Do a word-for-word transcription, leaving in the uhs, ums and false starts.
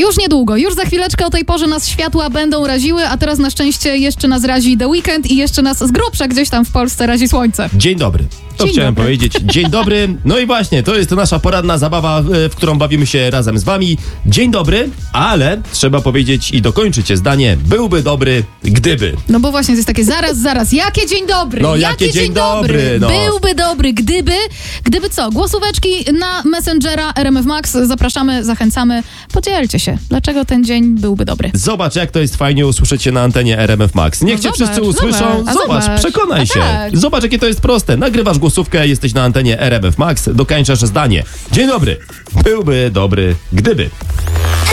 Już niedługo, już za chwileczkę o tej porze nas światła będą raziły, a teraz na szczęście jeszcze nas razi The Weekend i jeszcze nas z grubsza gdzieś tam w Polsce razi słońce. Dzień dobry. To Dzień chciałem dobry. powiedzieć. Dzień dobry. No i właśnie, to jest nasza poranna zabawa, w którą bawimy się razem z wami. Dzień dobry, ale trzeba powiedzieć i dokończyć je zdanie. Byłby dobry, gdyby. No bo właśnie to jest takie zaraz, zaraz, jakie dzień dobry, No, jakie dzień dobry, no. Byłby dobry, gdyby, gdyby co, głosóweczki na Messengera R M F Max, zapraszamy, zachęcamy, podzielcie się, dlaczego ten dzień byłby dobry. Zobacz, jak to jest fajnie usłyszeć się na antenie R M F Max. Niech No cię zobacz, wszyscy usłyszą. zobacz, a Zobacz, zobacz. przekonaj A się. tak. Zobacz, jakie to jest proste. Nagrywasz głosówkę, jesteś na antenie R M F Max, dokańczasz zdanie. Dzień dobry. Byłby dobry, gdyby.